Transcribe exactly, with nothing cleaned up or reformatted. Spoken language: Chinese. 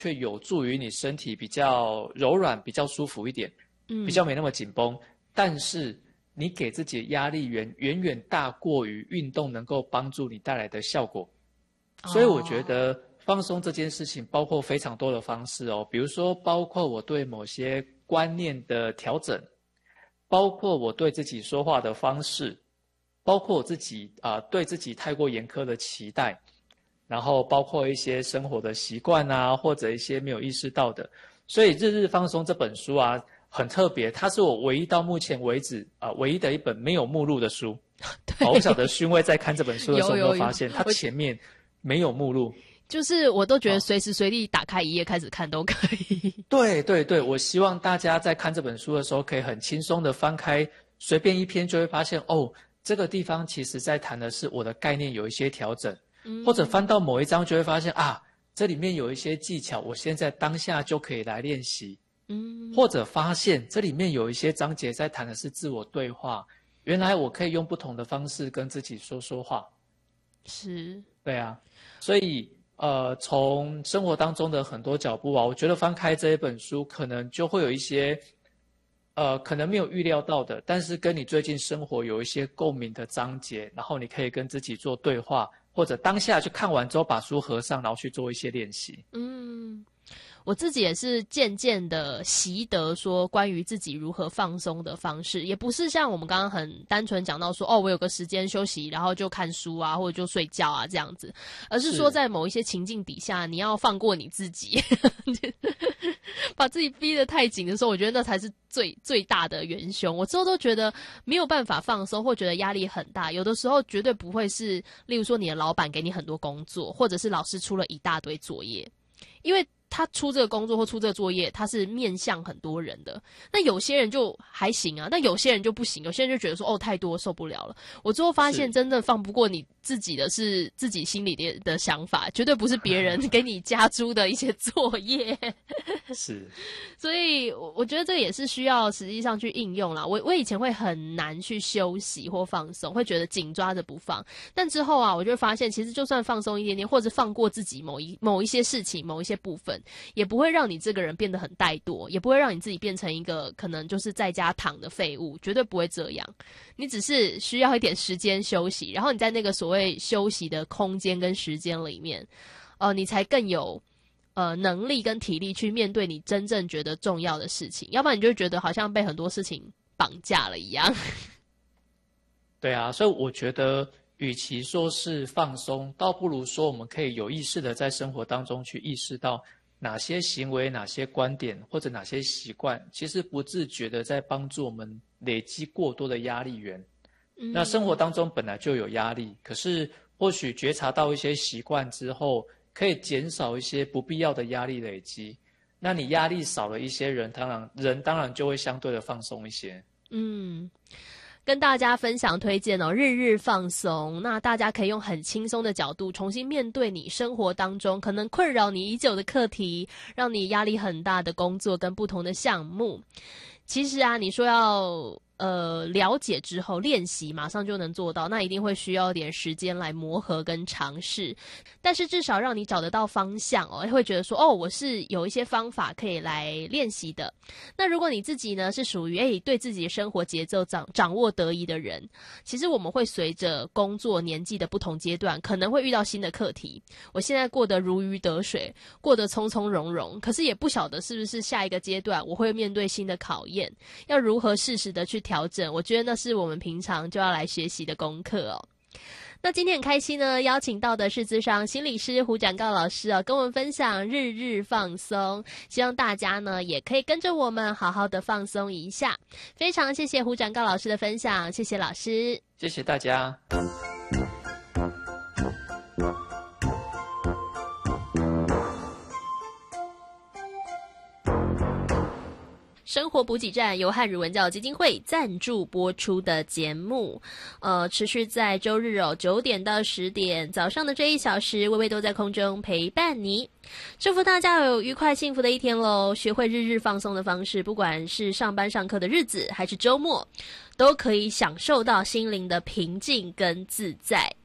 却有助于你身体比较柔软、比较舒服一点， 嗯， 比较没那么紧绷。但是你给自己的压力远远远大过于运动能够帮助你带来的效果。所以我觉得放松这件事情包括非常多的方式哦，比如说包括我对某些观念的调整，包括我对自己说话的方式，包括我自己啊、呃、对自己太过严苛的期待，然后包括一些生活的习惯啊，或者一些没有意识到的。所以《日日放松》这本书啊很特别，它是我唯一到目前为止啊、呃、唯一的一本没有目录的书。 对， 我不晓得勋威在看这本书的时候有没有发现， 有有有它前面没有目录。 就是我都觉得随时随地打开一页开始看都可以。 对对对，我希望大家在看这本书的时候，可以很轻松的翻开，随便一篇就会发现，哦，这个地方其实在谈的是我的概念有一些调整， 嗯， 或者翻到某一章就会发现啊，这里面有一些技巧，我现在当下就可以来练习。 嗯， 或者发现这里面有一些章节在谈的是自我对话，原来我可以用不同的方式跟自己说说话。 是， 对啊，所以呃，从生活当中的很多角度啊，我觉得翻开这一本书，可能就会有一些呃，可能没有预料到的，但是跟你最近生活有一些共鸣的章节，然后你可以跟自己做对话，或者当下去看完之后把书合上，然后去做一些练习。 嗯。我自己也是渐渐的习得说关于自己如何放松的方式，也不是像我们刚刚很单纯讲到说哦，我有个时间休息，然后就看书啊，或者就睡觉啊这样子，而是说在某一些情境底下，你要放过你自己，把自己逼得太紧的时候，我觉得那才是最最大的元凶。我之后都觉得没有办法放松，或觉得压力很大，有的时候绝对不会是，例如说你的老板给你很多工作，或者是老师出了一大堆作业，因为他出这个工作或出这个作业，他是面向很多人的。那有些人就还行啊，那有些人就不行，有些人就觉得说哦太多受不了了。我最后发现，真的放不过你自己的是自己心里的的想法，绝对不是别人给你加诸的一些作业。 是， 所以我觉得这个也是需要实际上去应用啦。我我以前会很难去休息或放松，会觉得紧抓着不放。但之后啊，我就会发现，其实就算放松一点点，或者放过自己某一某一些事情、某一些部分，也不会让你这个人变得很怠惰，也不会让你自己变成一个可能就是在家躺的废物，绝对不会这样。你只是需要一点时间休息，然后你在那个所谓休息的空间跟时间里面，呃，你才更有呃能力跟体力去面对你真正觉得重要的事情，要不然你就会觉得好像被很多事情绑架了一样。 对啊，所以我觉得与其说是放松，倒不如说我们可以有意识的在生活当中去意识到哪些行为、哪些观点或者哪些习惯，其实不自觉的在帮助我们累积过多的压力源。 嗯、 那生活当中本来就有压力，可是或许觉察到一些习惯之后，可以减少一些不必要的压力累积。那你压力少了一些人，当然人当然就会相对的放松一些。 嗯。跟大家分享推荐哦，日日放松。那大家可以用很轻松的角度重新面对你生活当中可能困扰你已久的课题，让你压力很大的工作跟不同的项目。其实啊，你说要呃了解之后练习马上就能做到，那一定会需要点时间来磨合跟尝试，但是至少让你找得到方向哦，会觉得说哦，我是有一些方法可以来练习的。那如果你自己呢是属于诶对自己的生活节奏掌掌握得宜的人，其实我们会随着工作年纪的不同阶段，可能会遇到新的课题。我现在过得如鱼得水，过得从从容容，可是也不晓得是不是下一个阶段我会面对新的考验，要如何适时的去调整，我觉得那是我们平常就要来学习的功课哦。那今天很开心呢，邀请到的是諮商心理师胡展誥老师啊，跟我们分享日日放松，希望大家呢也可以跟着我们好好的放松一下。非常谢谢胡展誥老师的分享，谢谢老师， 谢谢大家。 生活补给站由汉语文教基金会赞助播出的节目，呃，持续在周日哦九点到十点早上的这一小时，微微都在空中陪伴你。祝福大家有愉快幸福的一天咯，学会日日放松的方式，不管是上班上课的日子还是周末，都可以享受到心灵的平静跟自在。